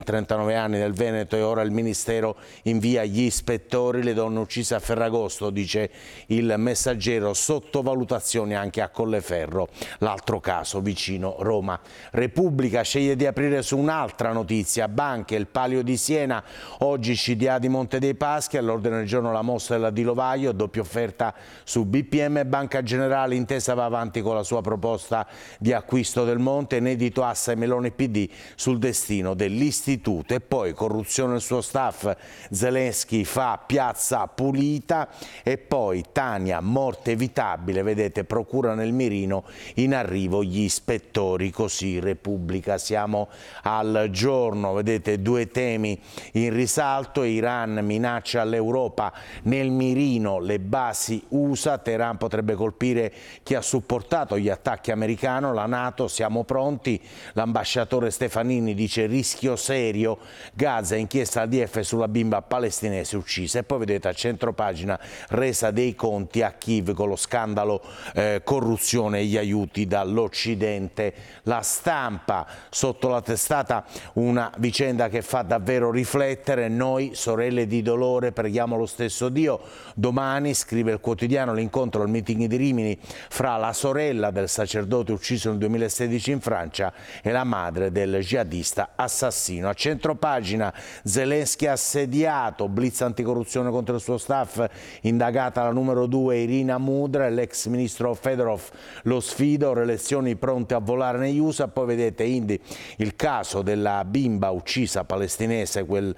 39 anni del Veneto e ora il Ministero invia gli ispettori, le donne uccise a Ferragosto, dice il Messaggero, sottovalutazioni anche a Colleferro, l'altro caso vicino Roma. Repubblica sceglie di aprire su un'altra notizia, banche, il Palio di Siena, oggi CDA di Monte dei Paschi, all'ordine del giorno la mossa della Di Lovaio, doppia offerta su BPM, Banca Generale, Intesa va avanti con la sua proposta di acquisto del Monte, inedito asse Meloni PD sul destino dell'istituto. E poi corruzione del suo staff, Zelensky fa piazza pulita e poi Tania, morte evitabile, vedete, procura nel mirino, in arrivo gli ispettori, così Repubblica. Siamo al giorno, vedete, due temi in risalto, Iran minaccia all'Europa nel mirino le basi USA, Teheran potrebbe colpire chi ha supportato gli attacchi americani, la NATO, siamo pronti, l'ambasciatore Stefanini dice rischio serio, Gaza, inchiesta ADF sulla bimba palestinese uccisa. E poi vedete a centropagina resa dei conti a Kiev con lo scandalo corruzione e gli aiuti dall'Occidente. La Stampa, sotto la testata una vicenda che fa davvero riflettere, noi sorelle di dolore preghiamo lo stesso Dio. Domani, scrive il quotidiano, l'incontro al meeting di Rimini fra la sorella del sacerdote ucciso nel 2016 in Francia e la madre del jihadista assassino. A centropagina Zelensky assediato, blitz anticorruzione contro il suo staff, indagata la numero 2 Irina Mudra e l'ex ministro Fedorov, lo sfido, relazioni pronte a volare negli USA. Poi vedete Indy, il caso della bimba uccisa palestinese quel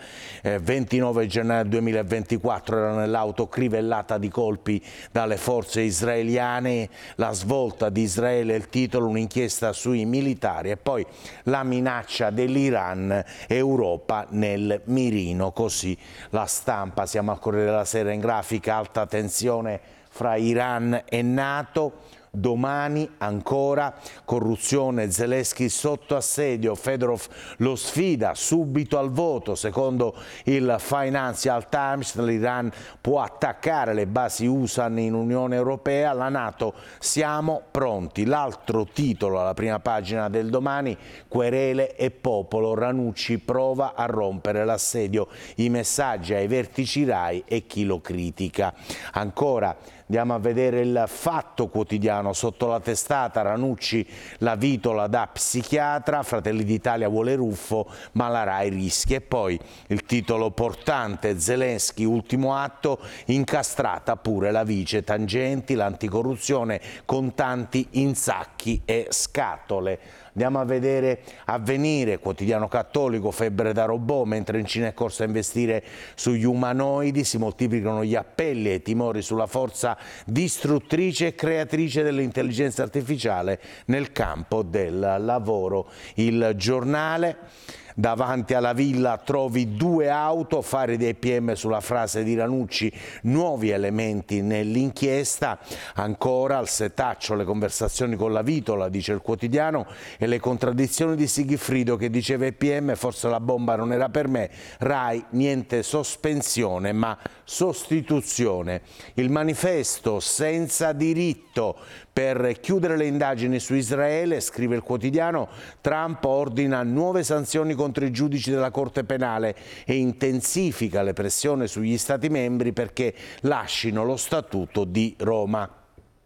29 gennaio 2024, era nell'auto crivellata di colpi dalle forze israeliane, la svolta di Israele, il titolo, un'inchiesta sui militari e poi la minaccia dell'Iran, Europa nel mirino, così la Stampa. Siamo al Corriere della Sera in grafica, alta tensione fra Iran e NATO. Domani ancora corruzione, Zelensky sotto assedio, Fedorov lo sfida subito al voto, secondo il Financial Times l'Iran può attaccare le basi USA in Unione Europea, la NATO siamo pronti. L'altro titolo alla prima pagina del Domani, querele e popolo, Ranucci prova a rompere l'assedio, i messaggi ai vertici RAI e chi lo critica. Ancora andiamo a vedere il Fatto Quotidiano, sotto la testata Ranucci la vitola da psichiatra, Fratelli d'Italia vuole Ruffo ma la RAI rischia. E poi il titolo portante, Zelensky ultimo atto, incastrata pure la vice Tangenti, l'anticorruzione, contanti in sacchi e scatole. Andiamo a vedere Avvenire, quotidiano cattolico, febbre da robot, mentre in Cina è corsa a investire sugli umanoidi, si moltiplicano gli appelli e i timori sulla forza distruttrice e creatrice dell'intelligenza artificiale nel campo del lavoro. Il Giornale, davanti alla villa trovi due auto, fare dei PM sulla frase di Ranucci, nuovi elementi nell'inchiesta. Ancora al setaccio le conversazioni con la vitola, dice il quotidiano, e le contraddizioni di Sigifrido che diceva ai PM forse la bomba non era per me, RAI niente sospensione ma sostituzione. Il Manifesto, senza diritto per chiudere le indagini su Israele, scrive il quotidiano, Trump ordina nuove sanzioni contro i giudici della Corte Penale e intensifica le pressioni sugli Stati membri perché lascino lo Statuto di Roma.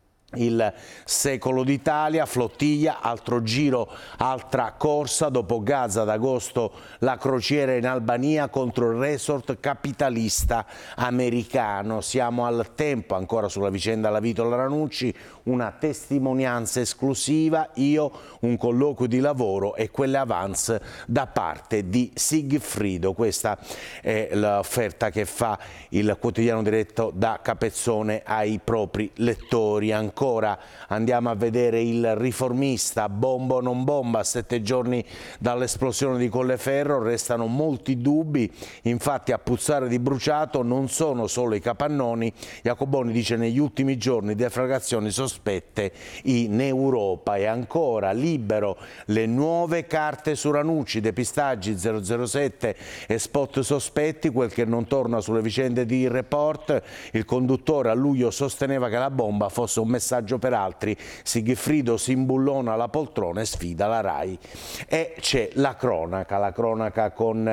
Il Secolo d'Italia, flottiglia, altro giro, altra corsa, dopo Gaza ad agosto la crociera in Albania contro il resort capitalista americano. Siamo al Tempo, ancora sulla vicenda La Vitola Ranucci, una testimonianza esclusiva, io, un colloquio di lavoro e quelle avance da parte di Sigfrido. Questa è l'offerta che fa il quotidiano diretto da Capezzone ai propri lettori. Ancora andiamo a vedere il Riformista, bomba o non bomba, a 7 giorni dall'esplosione di Colleferro restano molti dubbi, infatti a puzzare di bruciato non sono solo i capannoni, Jacoboni dice negli ultimi giorni deflagrazioni sospette in Europa. E ancora Libero, le nuove carte su Ranucci, depistaggi 007 e spot sospetti, quel che non torna sulle vicende di Report, il conduttore a luglio sosteneva che la bomba fosse un messaggio per altri, Sigfrido si imbullona alla poltrona e sfida la RAI. E c'è la cronaca con